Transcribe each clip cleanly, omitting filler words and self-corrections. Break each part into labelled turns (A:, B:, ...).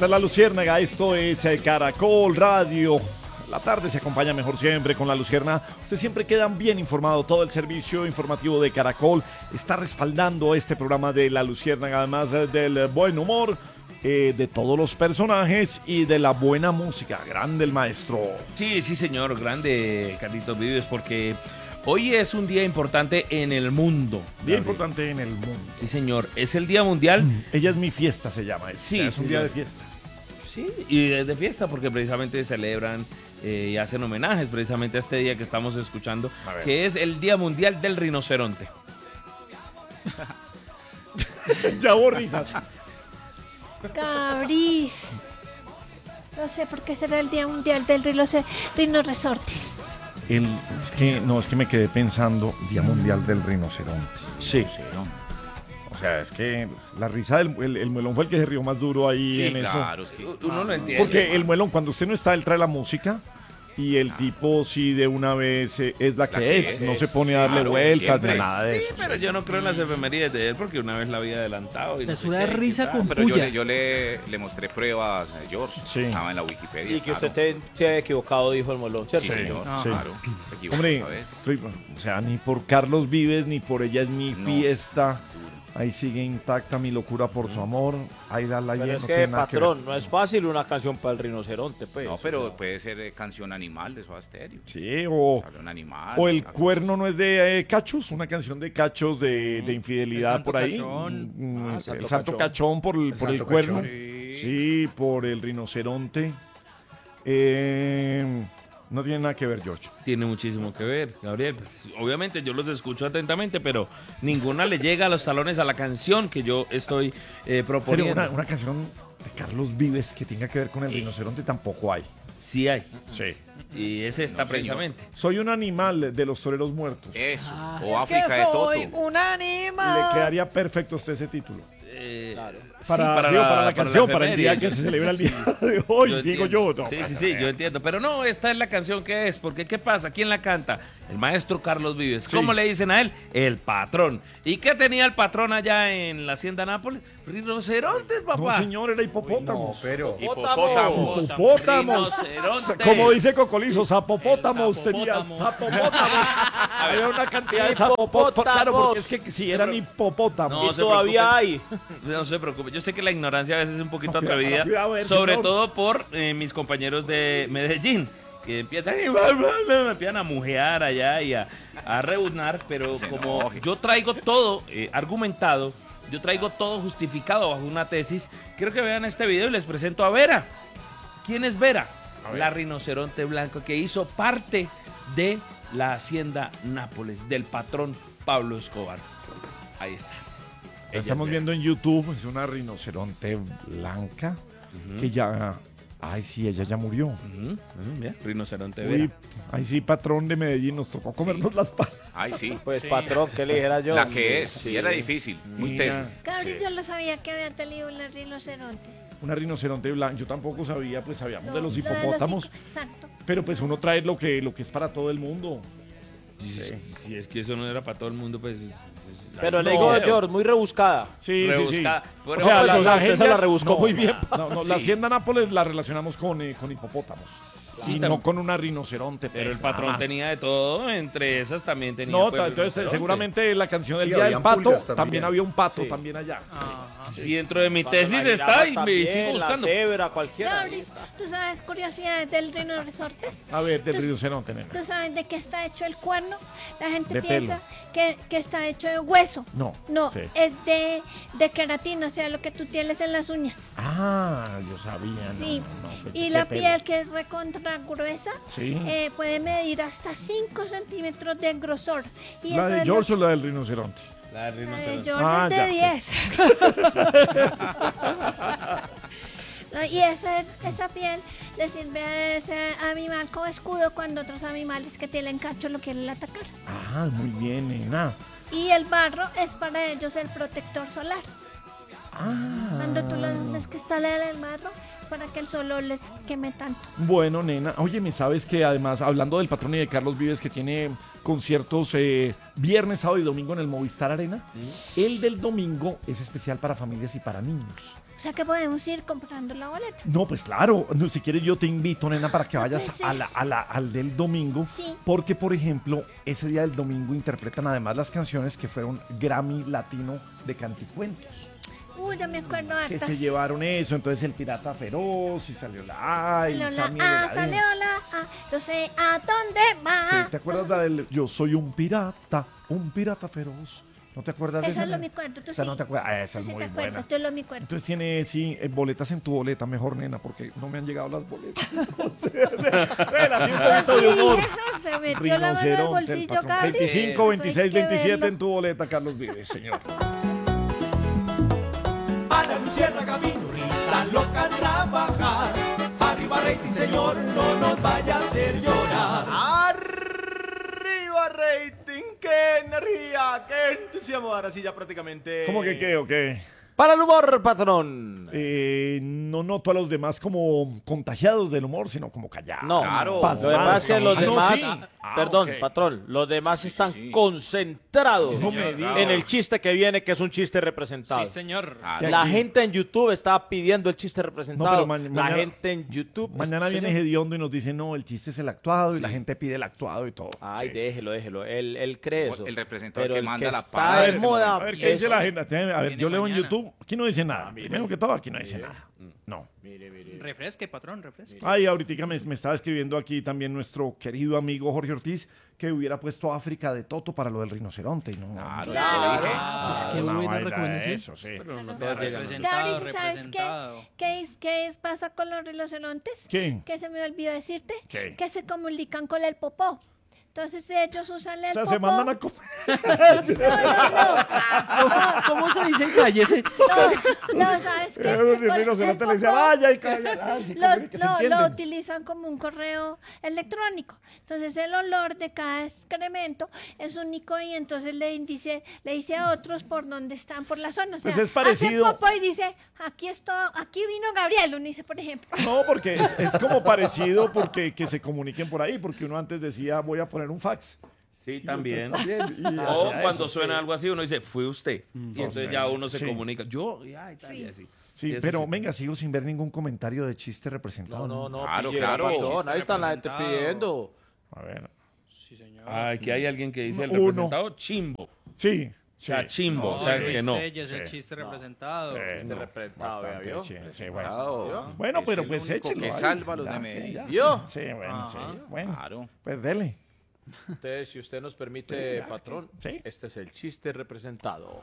A: Esta es La Luciérnaga, esto es Caracol Radio. La tarde se acompaña mejor siempre con La Luciérnaga. Usted siempre queda bien informado. Todo el servicio informativo de Caracol está respaldando este programa de La Luciérnaga, además del buen humor, de todos los personajes y de la buena música. Grande el maestro.
B: Sí, señor, grande Carlitos Vives, porque hoy es un día importante en el mundo.
A: Día importante en el mundo.
B: Sí, señor, es el Día Mundial.
A: Ella es mi fiesta, se llama.
B: Sí,
A: es un día de fiesta.
B: Sí, y es de fiesta porque precisamente celebran y hacen homenajes precisamente a este día que estamos escuchando, que es el Día Mundial del Rinoceronte.
A: Ya hubo risas.
C: Cabris. No sé por qué será el Día Mundial del Rinocerontes.
A: Es que me quedé pensando, Día Mundial del Rinoceronte.
B: Sí.
A: O sea, es que la risa del el muelón fue el que se rió más duro ahí en eso.
D: Claro, es que
B: Uno lo entiende.
A: Porque el muelón, cuando usted no está, él trae la música y el tipo sí de una vez es la que es. No se pone a darle vueltas ni nada de eso.
B: Sí, pero yo no creo en las efemérides de él porque una vez la había adelantado. Y
E: Me
B: no sé
E: suda
B: qué,
E: risa con
D: pero
E: puya.
D: yo le mostré pruebas a George,
A: Sí.
D: estaba en la Wikipedia.
F: Y que
D: claro.
F: usted se ha equivocado, dijo el molón, ¿cierto?
D: Sí, señor,
A: Sí.
D: claro. Se equivocó
A: Hombre,
D: otra vez.
A: o sea, ni por Carlos Vives ni por Ella es mi
D: No,
A: fiesta. Ahí sigue intacta mi locura por su amor. Ahí da la
F: Pero
A: llena.
F: es que, patrón, no es fácil una canción para el rinoceronte, pues.
D: No, pero puede ser canción animal de Soda Stereo.
A: Sí, o
D: Un animal.
A: el
D: una
A: cuerno
D: cosa
A: no es de Cachos, una canción de Cachos de infidelidad
E: El Santo
A: por ahí.
E: Cachón.
A: El Santo Cachón por el
E: Santo
A: cuerno.
E: Cachón.
A: Sí, por el rinoceronte. No tiene nada que ver, George.
B: Tiene muchísimo que ver, Gabriel. Pues, obviamente yo los escucho atentamente, pero ninguna le llega a los talones a la canción que yo estoy
A: Pero
B: proponiendo.
A: una canción de Carlos Vives que tenga que ver con el rinoceronte tampoco hay.
B: Sí hay.
A: Sí.
B: Y es esta
D: No, señor.
B: precisamente.
A: Soy un animal de los toreros muertos.
D: Eso.
E: Ah.
D: O África de Toto.
C: un
A: Le
C: animal.
A: quedaría perfecto a usted ese título.
F: Claro.
A: Para la canción, para el día que se celebra el día de hoy, digo yo. No,
B: Sí, yo entiendo. Pero no, esta es la canción que es. Porque ¿qué pasa? ¿Quién la canta? El maestro Carlos Vives.
A: Sí.
B: ¿Cómo le dicen a él? El patrón. ¿Y qué tenía el patrón allá en la hacienda Nápoles? Rinocerontes,
A: No,
B: papá.
A: señor, era hipopótamos.
D: Hipopótamos.
A: Hipopótamos.
B: Rinoceronte.
A: Como dice Cocolizo, zapopótamos
E: El
A: tenía.
E: zapopótamo.
A: Zapopótamos. Había una cantidad de zapopótamos. Claro, porque es que si eran hipopótamos.
B: No,
F: Y
B: se
F: todavía hay.
B: No se preocupe, yo sé que la ignorancia a veces es un poquito
A: No, cuidado,
B: atrevida,
A: cuidado,
B: sobre
A: señor.
B: todo por mis compañeros de Medellín, que empiezan a mujear allá y a rebuznar, pero
D: Se
B: como
D: enoje.
B: yo traigo todo argumentado, yo traigo todo justificado bajo una tesis, quiero que vean este video y les presento a Vera. ¿Quién es Vera? La rinoceronte blanco que hizo parte de la hacienda Nápoles, del patrón Pablo Escobar. Ahí está.
A: La
B: Ella
A: estamos
B: es
A: viendo en YouTube, es una rinoceronte blanca que ya... Ay, sí, ella ya murió.
B: Mira, rinoceronte
A: Uy,
B: Vera.
A: ay, sí, patrón de Medellín, nos tocó comernos las patas.
D: Ay, sí.
F: Pues, patrón, ¿qué le dijera yo?
D: La que es.
F: Sí.
D: Y era difícil. Muy
A: Mira.
D: teso.
C: Cabris, yo no sabía que había tenido un rinoceronte.
A: Una rinoceronte blanca, yo tampoco sabía, pues sabíamos de los
C: Lo
A: hipopótamos,
C: Exacto.
A: pero pues uno trae lo que es para todo el mundo.
B: Si es que eso no era para todo el mundo, pues...
F: Pero le digo, George, muy rebuscada.
A: Sí,
B: Rebuscada.
A: sí, sí.
B: Pero,
A: O sea,
F: no,
A: la
F: usted se
A: gente
F: la rebuscó muy bien.
A: No, la
D: Sí.
A: hacienda Nápoles la relacionamos con hipopótamos.
B: Sí,
A: y no con una rinoceronte.
B: pero el
A: pues,
B: patrón
A: nada.
B: tenía de todo, entre esas también tenía...
A: No,
B: pues,
A: entonces
B: rinoceronte.
A: seguramente la canción del
G: Sí,
A: Día del
G: habían
A: Pato,
G: pulgas
A: también
G: también.
A: había un pato
F: Sí.
A: también allá.
B: Sí, dentro de mi
F: Cuando
B: tesis
F: la
B: está
F: jirafa
B: y me
F: también,
B: sigo buscando.
F: La cebra, cualquiera.
C: Cabris, ¿tú sabes curiosidades del rinocerontes?
A: A ver, del
C: Tú-
A: rinoceronte, nena.
C: ¿Tú sabes de qué está hecho el cuerno? La gente
A: De
C: piensa que está hecho de hueso.
A: No.
C: No,
A: Sí.
C: es de queratina, o sea, lo que tú tienes en las uñas.
A: Ah, yo sabía. No,
C: Sí.
A: no, pensé
C: Y
A: que
C: la
A: pelo.
C: piel, que es recontra gruesa,
A: Sí.
C: puede medir hasta 5 centímetros de grosor. Y
A: ¿La
C: eso
A: de
C: es
A: George o la del rinoceronte?
B: La
C: la de
B: rinoceronte.
C: George
A: Ah,
C: es de
A: ya,
C: 10. No, y esa piel le sirve a ese animal como escudo cuando otros animales que tienen cacho lo quieren atacar.
A: Ah, muy bien, nena.
C: Y el barro es para ellos el protector solar.
A: Ah.
C: Cuando tú los ves que está en el barro, es para que el sol no les queme tanto.
A: Bueno, nena, oye, ¿me sabes que además, hablando del patrón y de Carlos Vives, que tiene conciertos viernes, sábado y domingo en el Movistar Arena, el del domingo es especial para familias y para niños.
C: O sea que podemos ir comprando la boleta.
A: No, pues claro. No, si quieres yo te invito, nena, para que vayas
C: Sí.
A: al del domingo.
C: Sí.
A: Porque, por ejemplo, ese día del domingo interpretan además las canciones que fueron Grammy Latino de Canticuentos.
C: Uy, ya me acuerdo
A: Que
C: hartas.
A: se llevaron eso. Entonces el Pirata Feroz y salió la A y
C: Salió
A: Sammy
C: la
A: el
C: A,
A: Heladín.
C: salió la A, yo sé a dónde va.
A: Sí, ¿te acuerdas la del Yo soy un pirata feroz? ¿No te acuerdas de
C: Esa
A: esa?
C: lo me acuerdo, tú
A: O sea,
C: sí.
A: no te acuerdas. Ah, esa
C: Tú
A: es
C: sí
A: muy
C: te
A: buena.
C: acuerdas, yo lo me acuerdo.
A: Entonces tiene, sí, boletas en tu boleta, mejor, nena, porque no me han llegado las boletas. Entonces, nena, sí, un poquito de humor.
C: Se metió la mano en el
A: Rinoceronte, el
C: bolsillo,
A: patrón.
C: Gabriel.
A: 25,
C: Eso hay
A: 26,
C: que
A: 27
C: verlo.
A: en tu boleta, Carlos Vives, señor.
E: Ana Luciérnaga vino, risa loca a trabajar. Arriba rating, señor, no nos vaya a hacer llorar. Arriba rating, qué energía, qué entusiasmo. Ahora sí ya prácticamente...
A: ¿Cómo que qué o qué?
F: Para el humor, patrón.
A: No noto a los demás como contagiados del humor, sino como callados.
F: No,
D: Claro.
F: lo demás es que los
A: Ah, no,
F: demás,
A: sí.
F: perdón,
A: Ok.
F: patrón, los demás
D: Sí,
F: están
D: sí.
F: concentrados
A: No me digas.
F: en el chiste que viene, que es un chiste representado.
G: Sí, señor.
D: Claro.
F: La gente en YouTube está pidiendo el chiste representado.
A: No, pero
F: la
A: mañana-
F: gente en YouTube.
A: Mañana viene
F: señor.
A: Gediondo y nos dice, no, el chiste es el actuado, y la gente pide el actuado y todo.
F: Ay,
A: Sí.
F: déjelo. Él cree eso.
D: El representador
F: Pero
D: que
F: el
D: manda la
F: está
D: paz
F: de
D: en este
F: moda.
A: A ver, ¿qué dice la gente? A ver,
G: Viene
A: yo leo en
G: mañana.
A: YouTube. Aquí no dice nada. Primero que todo, aquí no dice nada. No.
G: Refresque, patrón, refresque.
A: Ay, ahorita me estaba escribiendo aquí también nuestro querido amigo Jorge Ortiz que hubiera puesto África de Toto para lo del rinoceronte. Y no,
D: Claro,
C: Claro.
D: te dije.
G: qué
A: una
G: buena
A: vaina
G: recomendación.
A: Eso, sí.
G: Representado,
C: Gabriel, ¿sabes
G: representado.
C: qué pasa con los rinocerontes?
A: ¿Qué?
C: Que se me olvidó decirte.
A: ¿Qué?
C: Que se comunican con el popó. Entonces ellos usan el
A: O sea,
C: popó.
A: se mandan a comer.
G: ¿Cómo se dice en calle ese?
C: No, ¿sabes qué?
A: El
C: Con
A: rinoceronte
C: el
A: le dice,
C: popó
A: vaya y calla. Ay, se comunica, se
C: lo
A: entienden.
C: utilizan como un correo electrónico. Entonces el olor de cada excremento es único y entonces le dice a otros por dónde están por la zona. O sea,
A: Pues es parecido.
C: hace popó y dice, aquí vino Gabriel, uno dice, por ejemplo.
A: No, porque es como parecido porque que se comuniquen por ahí, porque uno antes decía, voy a poner un fax.
B: Sí, también.
A: Y
B: O
A: hacía
B: cuando
A: eso,
B: suena
A: sí.
B: algo así, uno dice, fue usted. Y entonces ya uno se
A: Sí.
B: comunica. Yo, ya, y tal, y así.
A: Sí,
B: eso
A: pero
B: sí.
A: venga, sigo sin ver ningún comentario de chiste representado.
F: No.
D: Claro,
F: pille,
D: claro.
F: patrón, ahí está la gente
G: Representado.
F: pidiendo.
A: A ver.
G: Sí, señor.
B: Ah, aquí hay alguien que dice el
A: Uno.
B: representado chimbo. O
A: Sí, sí.
B: sea, chimbo.
D: No,
B: o sea,
D: sí.
B: que no.
G: Este ya es el
A: Sí.
G: chiste representado.
F: Este representado, vea,
A: Bastante,
F: ¿vio?
A: sí, sí, bueno.
D: Claro.
A: Bueno,
D: Es
A: pero
D: el
A: pues
D: único
A: échelo.
D: que
A: ahí,
D: salva a los
A: ya,
D: de
A: que
D: Medellín.
A: ya,
F: ¿Vio?
A: Sí, bueno,
G: Ajá.
A: sí. Bueno,
D: Claro.
A: pues dele.
F: Entonces, si usted nos permite, patrón,
A: Sí.
F: este es el chiste representado.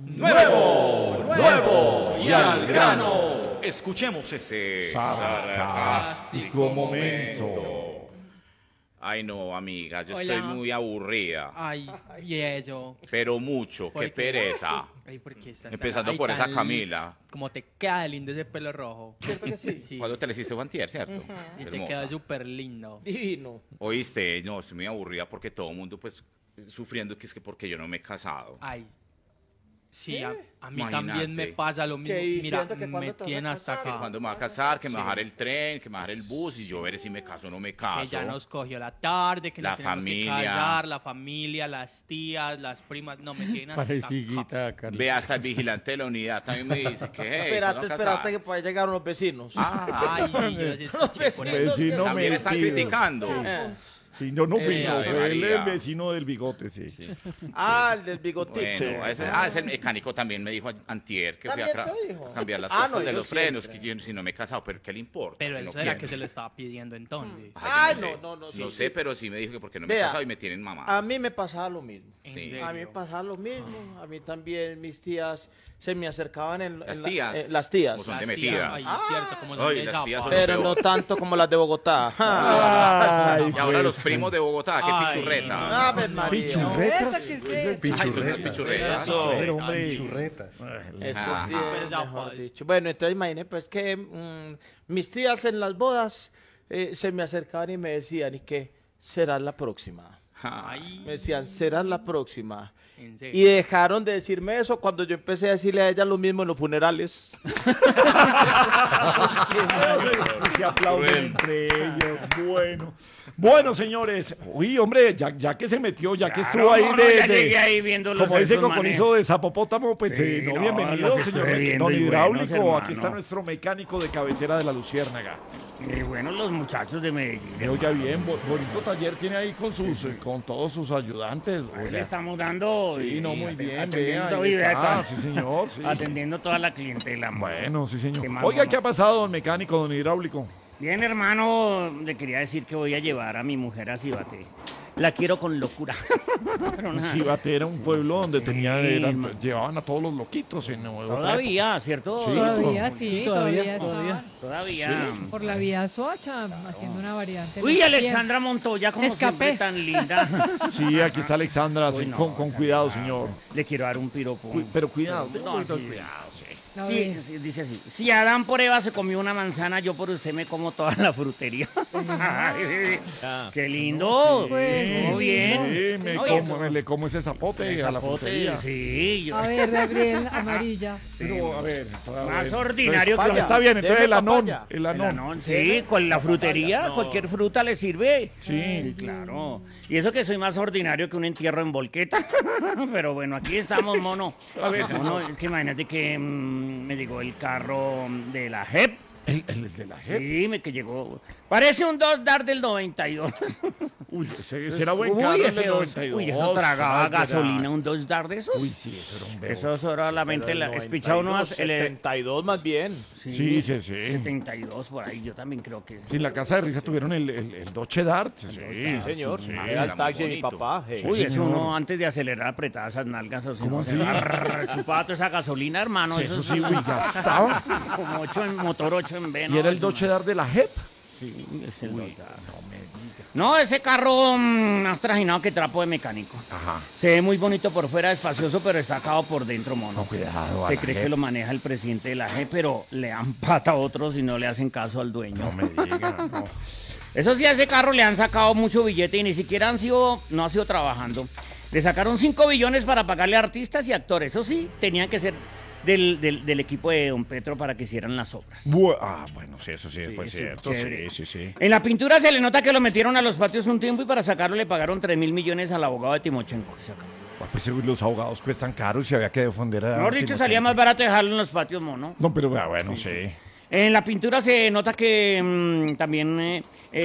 D: Nuevo y al grano. Escuchemos ese
A: Sarcástico momento.
D: Ay, no, amiga, yo
G: Hola.
D: estoy muy aburrida.
G: Ay, y eso.
D: Pero mucho,
G: ¿Por
D: qué
G: qué?
D: pereza.
G: Ay, ¿por qué estás
D: Empezando
G: tan-
D: por
G: ay,
D: esa
G: tan
D: Camila.
G: Como te queda lindo ese pelo rojo.
F: ¿Cierto que sí?
G: Sí,
D: Cuando te le hiciste guantier, ¿cierto?
G: sí te
D: Hermosa.
G: queda súper lindo.
F: Divino.
D: Oíste, no, estoy muy aburrida porque todo el mundo, pues, sufriendo que es que porque yo no me he casado.
G: Ay, sí, a mí
D: Imagínate.
G: también me pasa lo mismo.
F: ¿Qué? ¿Y
G: Mira,
F: siento que cuándo
G: me
F: te vas a
G: tiene hasta
F: casar?
G: acá.
D: Cuando me va a casar, que me va a bajar el tren, que me va a bajar el bus y yo veré si me caso o no me caso.
G: Que ya nos cogió la tarde, que
D: La
G: nos tenemos
D: familia.
G: que casar, la familia, las tías, las primas. No, me tienen hasta acá.
D: Ve hasta el vigilante de la unidad, también me dice que hey, ¿te vas a
F: Espérate
D: casar?
F: que pueda llegar unos vecinos.
G: Ay, yo sí escuché por ahí.
A: Vecino
D: También están
A: metido.
D: criticando.
A: Sí, yo no fui, no,
D: Ave
A: fue el
D: María.
A: vecino del bigote, sí.
F: El del bigotito.
D: Bueno, ese mecánico también me dijo antier que fui a,
F: ¿También te dijo?
D: a cambiar las
F: Ah,
D: cosas
F: no,
D: de
F: yo
D: los frenos,
F: siempre.
D: que yo si no me he casado, pero ¿qué le importa?
G: Pero
D: si
G: eso
D: no
G: era
D: quiere?
G: que se le estaba pidiendo entonces.
F: Ay,
D: yo
F: no,
D: sé.
F: sí,
D: No
F: sí.
D: sé, pero sí me dijo que porque no me he
F: Vea,
D: casado y me tienen mamá.
F: A mí me pasaba lo mismo.
G: ¿En
D: Sí.
G: serio?
F: A mí me pasaba lo mismo. A mí también mis tías se me acercaban en
D: Las
F: la-
D: tías.
F: las tías.
D: Como son
G: Las
D: de
G: tías,
D: metidas.
G: ay, cierto, como son
D: Ay,
G: de
D: las tías
G: zapa.
D: son
F: Pero
D: peor.
F: no tanto como las de Bogotá.
A: Ay,
D: Y ahora los
A: pues,
D: primos de Bogotá, qué
G: Ay,
D: pichurretas.
F: Ave María.
A: Pichurretas.
D: Ay, son unas pichurretas.
A: Pero, hombre.
F: Esos
D: Ajá.
F: días,
G: Pero
F: mejor
G: zapas.
F: dicho. Bueno, entonces imagínate pues que mis tías en las bodas se me acercaban y me decían, ¿y qué? Será la próxima.
G: Ay,
F: Me decían, será la próxima.
G: en
F: Y
G: serio.
F: dejaron de decirme eso cuando yo empecé a decirle a ella lo mismo en los funerales.
A: se aplauden entre ellos. Bueno, señores. Uy, hombre, ya que se metió, ya que estuvo ahí
H: ya llegué ahí viendo los
A: como dice
H: estos
A: Coconizo de Zapopótamo, pues
H: Sí,
A: no,
H: no,
A: bienvenido,
H: lo que
A: señor
H: estoy viendo
A: Don
H: y
A: Hidráulico.
H: buenos,
A: Aquí está
H: hermano.
A: nuestro mecánico de cabecera de la Luciérnaga.
H: Y bueno, los muchachos de Medellín.
A: Oiga bien, bonito taller tiene ahí con todos sus ayudantes.
H: Ahí
A: oiga.
H: le estamos dando.
A: Sí,
H: y
A: no, muy bien,
H: atendiendo,
A: ahí
H: y vea,
A: está,
H: todo-
A: sí, señor, sí.
H: Atendiendo toda la clientela.
A: Bueno, sí, señor.
H: Qué mal,
A: Oiga,
H: mono.
A: ¿qué ha pasado, don mecánico, don hidráulico?
H: Bien, hermano, le quería decir que voy a llevar a mi mujer a Cibate. La quiero con locura. Pero nada.
A: Cibate era un pueblo donde
H: sí,
A: llevaban a todos los loquitos en otra época.
H: Todavía, ¿cierto?
A: Sí,
I: Todavía sí, todavía
F: todavía.
I: está.
H: Todavía.
I: Por la vía Soacha, haciendo una variante.
H: Uy, Alexandra Montoya, como
I: Escapé.
H: siempre, tan linda.
A: Sí, aquí está Alexandra, sí,
H: Uy, no,
A: con cuidado, señor.
H: Le quiero dar un piropo.
A: Pero cuidado, tenga
H: No,
A: un poquito de
H: sí.
A: cuidado, sí.
I: A
H: Sí,
I: ver.
H: sí, dice así. Si Adán por Eva se comió una manzana, yo por usted me como toda la frutería. ¡Qué lindo!
I: Pues,
H: Muy bien.
A: Sí, me le como ese zapote a la
H: Zapote,
A: frutería.
H: Sí, yo.
I: A ver, Gabriel, amarilla.
A: Pero, a ver.
H: Más ordinario que
A: Está bien, entonces
F: Deme
A: el anón.
F: papaya.
A: El
H: El
A: anón.
H: anón, sí, con la frutería, cualquier fruta le sirve.
A: Sí.
H: Claro. Y eso que soy más ordinario que un entierro en volqueta. Pero bueno, aquí estamos, mono.
A: A ver,
H: Mono, es que imagínate que me llegó el carro de la JEP.
A: el de la JEP.
H: Sí, que llegó. Parece un 2DAR del 92.
A: Uy, ese era buen carro,
H: Uy,
A: el
H: ese
A: del
H: dos,
A: 92.
H: uy, eso tragaba
A: Era-
H: gasolina, un 2DAR de esos.
A: Uy, sí, eso era un bebo.
H: Eso solamente la espichaba uno más.
F: 72 más bien.
A: Sí, sí, sí.
H: 72 por ahí, yo también creo que.
A: Sí, en la casa de risa tuvieron el Dodge Dart. Sí,
F: Señor,
A: sí.
F: era el taxi de mi
D: bonito.
F: papá.
H: Uy, eso
A: señor.
H: uno antes de acelerar apretaba esas nalgas. O sea,
A: ¿Cómo así?
H: Chupaba toda esa gasolina, hermano.
A: Sí, eso sí, uy, gastaba.
H: Como 8 en motor, 8 en V.
A: Y era el Dodge Dart de la JEP.
H: Sí, es el Dodge Dart. No, ese carro más trajinado que trapo de mecánico.
A: Ajá.
H: Se ve muy bonito por fuera, espacioso, pero está acabado por dentro, mono.
A: No, cuidado.
H: Se cree que lo maneja el presidente de la G, pero le dan pata a otros y no le hacen caso al dueño.
A: No me digan, no.
H: Eso sí, a ese carro le han sacado mucho billete y ni siquiera no ha sido trabajando. Le sacaron 5 billones para pagarle a artistas y actores. Eso sí, tenían que ser del equipo de Don Petro para que hicieran las obras.
A: Bueno, sí, eso sí, fue
H: sí,
A: cierto.
H: chévere.
A: Sí.
H: En la pintura se le nota que lo metieron a los patios un tiempo y para sacarlo le pagaron 3.000 millones al abogado de Timochenko. que se acabó.
A: Pues los abogados cuestan caros y había que defender a...
H: Mejor dicho,
A: Timochenko.
H: salía más barato dejarlo en los patios, mono.
A: No, pero bueno, sí.
H: En la pintura se nota que también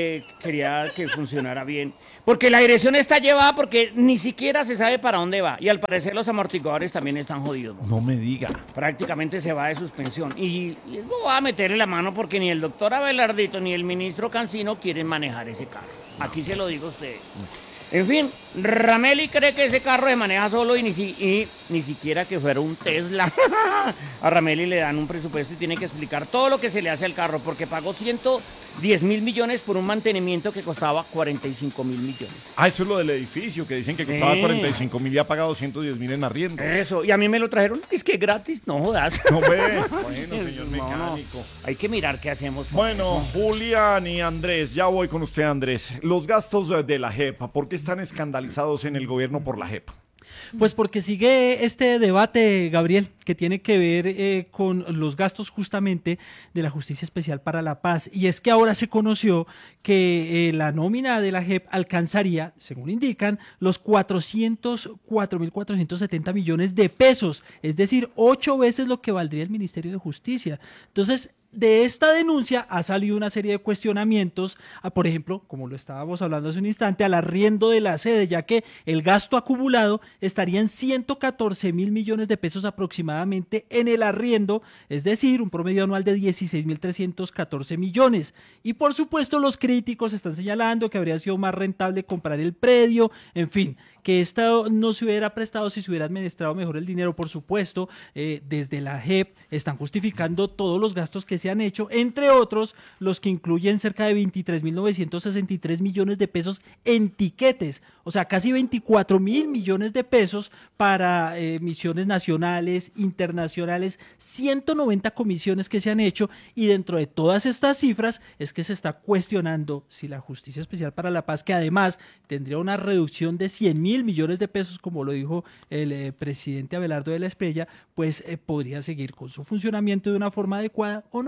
H: quería que funcionara bien. Porque la dirección está llevada porque ni siquiera se sabe para dónde va. Y al parecer los amortiguadores también están jodidos.
A: No me diga.
H: Prácticamente se va de suspensión. Y es va a meterle la mano porque ni el doctor Abelardito ni el ministro Cancino quieren manejar ese carro. Aquí se lo digo a ustedes. En fin, Rameli cree que ese carro se maneja solo y ni siquiera que fuera un Tesla. A Rameli le dan un presupuesto y tiene que explicar todo lo que se le hace al carro porque pagó 110.000 millones por un mantenimiento que costaba 45.000 millones.
A: Eso es lo del edificio, que dicen que costaba 45.000 y ha pagado 110.000 en arriendos.
H: Eso, y a mí me lo trajeron, es que gratis, no jodas.
A: No ve. Bueno, señor
H: No,
A: mecánico.
H: hay que mirar qué hacemos. con
A: Bueno,
H: eso.
A: Julián y Andrés, ya voy con usted, Andrés. Los gastos de la JEP, ¿por qué están escandalizados en el gobierno por la JEP?
J: Pues porque sigue este debate, Gabriel, que tiene que ver con los gastos justamente de la Justicia Especial para la Paz. Y es que ahora se conoció que la nómina de la JEP alcanzaría, según indican, los 404.470 millones de pesos, es decir, 8 veces lo que valdría el Ministerio de Justicia. Entonces, de esta denuncia ha salido una serie de cuestionamientos, por ejemplo, como lo estábamos hablando hace un instante, al arriendo de la sede, ya que el gasto acumulado estaría en 114.000 millones de pesos aproximadamente en el arriendo, es decir, un promedio anual de 16.314 millones. Y por supuesto los críticos están señalando que habría sido más rentable comprar el predio, en fin, que esto no se hubiera prestado si se hubiera administrado mejor el dinero, por supuesto. Desde la JEP están justificando todos los gastos que se han hecho, entre otros los que incluyen cerca de 23.963 millones de pesos en tiquetes, o sea, casi 24.000 millones de pesos para misiones nacionales, internacionales, 190 comisiones que se han hecho, y dentro de todas estas cifras es que se está cuestionando si la Justicia Especial para la Paz, que además tendría una reducción de 100.000 millones de pesos, como lo dijo el presidente Abelardo de la Espriella, pues podría seguir con su funcionamiento de una forma adecuada o no.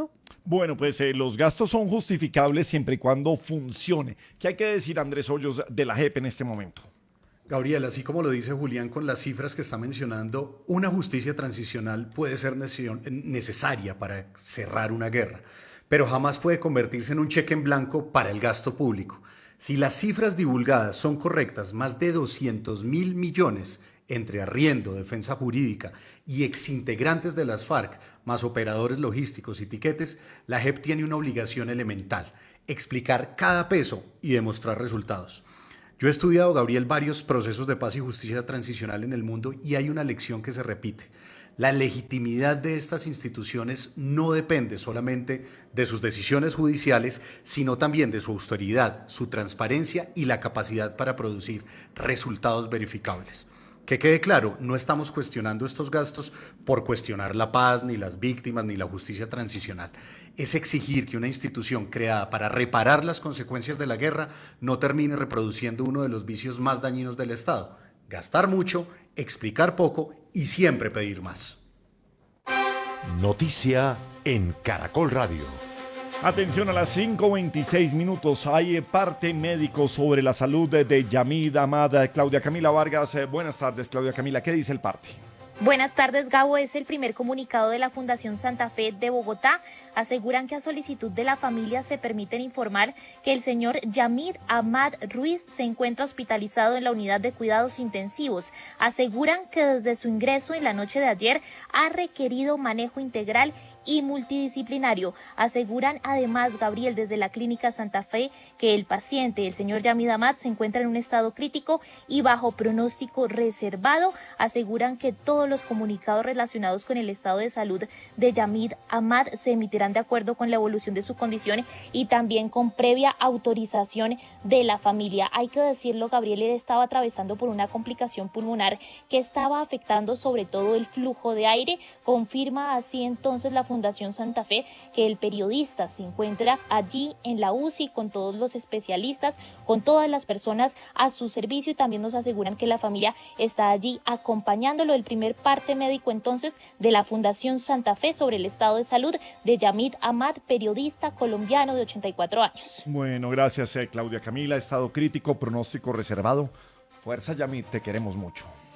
J: gasto?
A: Bueno, pues los gastos son justificables siempre y cuando funcione. ¿Qué hay que decir, Andrés Hoyos, de la JEP en este momento?
K: Gabriel, así como lo dice Julián con las cifras que está mencionando, una justicia transicional puede ser necesaria para cerrar una guerra, pero jamás puede convertirse en un cheque en blanco para el gasto público. Si las cifras divulgadas son correctas, más de 200.000 millones entre arriendo, defensa jurídica y exintegrantes de las FARC, más operadores logísticos y tiquetes, la JEP tiene una obligación elemental: explicar cada peso y demostrar resultados. Yo he estudiado, Gabriel, varios procesos de paz y justicia transicional en el mundo y hay una lección que se repite. La legitimidad de estas instituciones no depende solamente de sus decisiones judiciales, sino también de su austeridad, su transparencia y la capacidad para producir resultados verificables. Que quede claro, no estamos cuestionando estos gastos por cuestionar la paz, ni las víctimas, ni la justicia transicional. Es exigir que una institución creada para reparar las consecuencias de la guerra no termine reproduciendo uno de los vicios más dañinos del Estado: gastar mucho, explicar poco y siempre pedir más.
L: Noticia en Caracol Radio.
A: Atención, a las 5:26 minutos hay parte médico sobre la salud de Yamid Ahmad. Claudia Camila Vargas, buenas tardes, Claudia Camila, ¿qué dice el parte?
M: Buenas tardes, Gabo. Es el primer comunicado de la Fundación Santa Fe de Bogotá. Aseguran que a solicitud de la familia se permiten informar que el señor Yamid Ahmad Ruiz se encuentra hospitalizado en la unidad de cuidados intensivos. Aseguran que desde su ingreso en la noche de ayer ha requerido manejo integral y multidisciplinario. Aseguran además, Gabriel, desde la Clínica Santa Fe, que el paciente, el señor Yamid Ahmad, se encuentra en un estado crítico y bajo pronóstico reservado. Aseguran que todos los comunicados relacionados con el estado de salud de Yamid Ahmad se emitirán de acuerdo con la evolución de su condición y también con previa autorización de la familia. Hay que decirlo, Gabriel, él estaba atravesando por una complicación pulmonar que estaba afectando sobre todo el flujo de aire. Confirma así entonces la Fundación Santa Fe que el periodista se encuentra allí en la UCI con todos los especialistas, con todas las personas a su servicio, y también nos aseguran que la familia está allí acompañándolo. El primer parte médico entonces de la Fundación Santa Fe sobre el estado de salud de Yamid Ahmad, periodista colombiano de 84 años.
A: Bueno, gracias Claudia Camila. Estado crítico, pronóstico reservado. Fuerza, Yamid, te queremos mucho.